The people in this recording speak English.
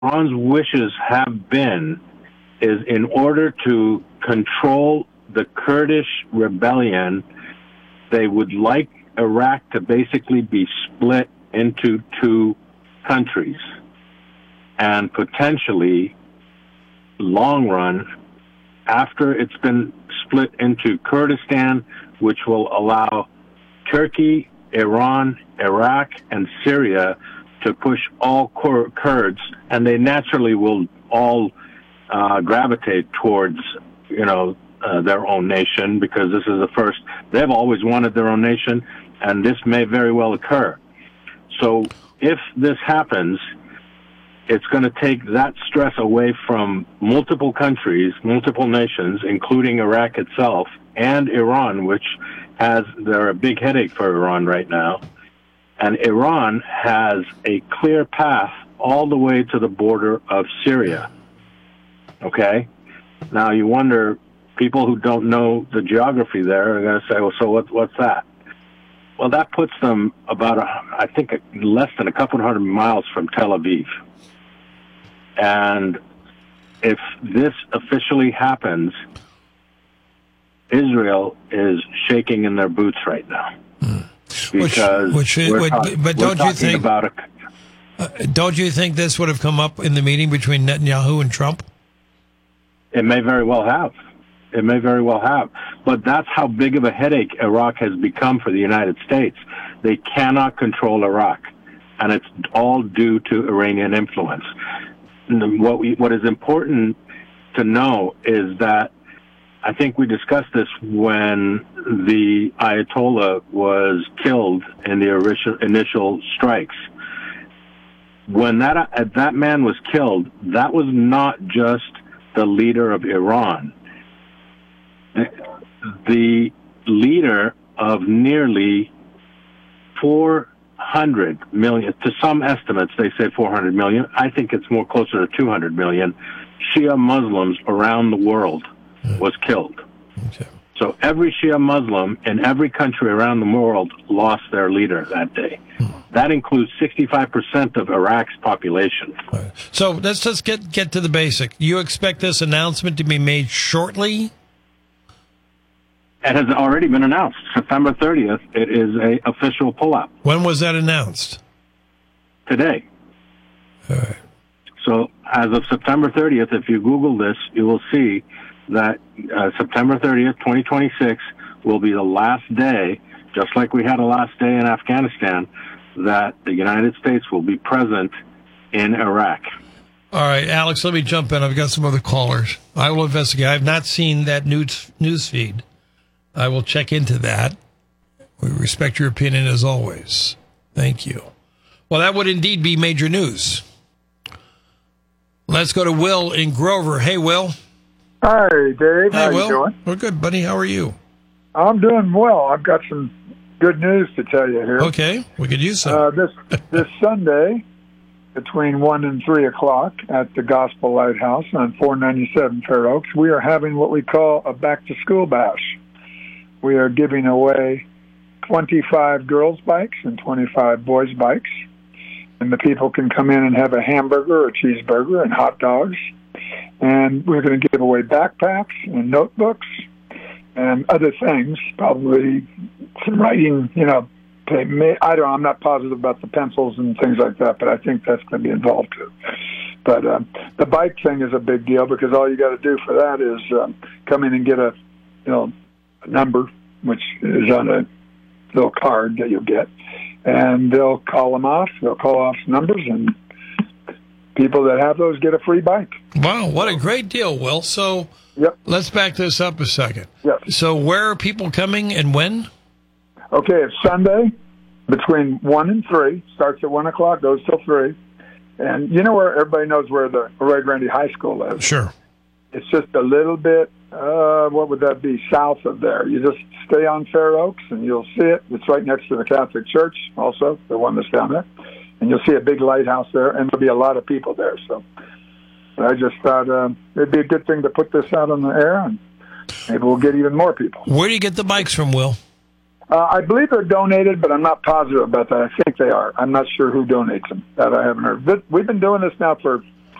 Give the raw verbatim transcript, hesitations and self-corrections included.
Iran's wishes have been is in order to control the Kurdish rebellion, they would like Iraq to basically be split into two countries and potentially, long run, after it's been split into Kurdistan, which will allow Turkey, Iran, Iraq, and Syria to push all Kur- Kurds, and they naturally will all uh, gravitate towards, you know, uh, their own nation, because this is the first. They've always wanted their own nation, and this may very well occur. So if this happens, it's going to take that stress away from multiple countries, multiple nations, including Iraq itself and Iran, which has, they're a big headache for Iran right now. And Iran has a clear path all the way to the border of Syria. Okay? Now you wonder, people who don't know the geography there are going to say, well, so what, what's that? Well, that puts them about, a, I think, a, less than a couple hundred miles from Tel Aviv. And if this officially happens, Israel is shaking in their boots right now. Mm. Because which, which, we're would, talk, but we're don't you think about a, uh, don't you think this would have come up in the meeting between Netanyahu and Trump? It may very well have. It may very well have. But that's how big of a headache Iraq has become for the United States. They cannot control Iraq, and it's all due to Iranian influence. What we, what is important to know is that, I think we discussed this when the Ayatollah was killed in the initial strikes. When that that man was killed, that was not just the leader of Iran. The leader of nearly four hundred million, to some estimates they say four hundred million, I think it's more closer to two hundred million, Shia Muslims around the world was killed. Okay. So every Shia Muslim in every country around the world lost their leader that day. Hmm. That includes sixty-five percent of Iraq's population. Right. So let's just get, get to the basic. You expect this announcement to be made shortly? It has already been announced. September thirtieth, it is a official pullout. When was that announced? Today. All right. So as of September thirtieth, if you Google this, you will see that uh, September thirtieth, twenty twenty-six will be the last day, just like we had a last day in Afghanistan, that the United States will be present in Iraq. All right, Alex, let me jump in. I've got some other callers. I will investigate. I've not seen that news, news feed. I will check into that. We respect your opinion as always. Thank you. Well, that would indeed be major news. Let's go to Will in Grover. Hey, Will. Hi, Dave. Hi, How Will. you doing? We're good, buddy. How are you? I'm doing well. I've got some good news to tell you here. Okay, we could use some. Uh, this this Sunday, between one and three o'clock at the Gospel Lighthouse on four ninety-seven Fair Oaks, we are having what we call a back-to-school bash. We are giving away twenty-five girls' bikes and twenty-five boys' bikes, and the people can come in and have a hamburger or a cheeseburger and hot dogs. And we're going to give away backpacks and notebooks and other things, probably some writing, you know, I don't know, I'm not positive about the pencils and things like that, but I think that's going to be involved too. But uh, the bike thing is a big deal, because all you got to do for that is um, come in and get a, you know, a number, which is on a little card that you'll get, and they'll call them off. They'll call off numbers, and people that have those get a free bike. Wow, what a great deal, Will. So yep. Let's back this up a second. Yep. So where are people coming and when? Okay, it's Sunday between one and three. Starts at one o'clock, goes till three. And you know where everybody knows where the Rio Grande High School is? Sure. It's just a little bit, uh, what would that be, south of there. You just stay on Fair Oaks, and you'll see it. It's right next to the Catholic Church also, the one that's down there. And you'll see a big lighthouse there, and there'll be a lot of people there. So I just thought uh, it'd be a good thing to put this out on the air, and maybe we'll get even more people. Where do you get the bikes from, Will? Uh, I believe they're donated, but I'm not positive about that. I think they are. I'm not sure who donates them. That I haven't heard. We've been doing this now for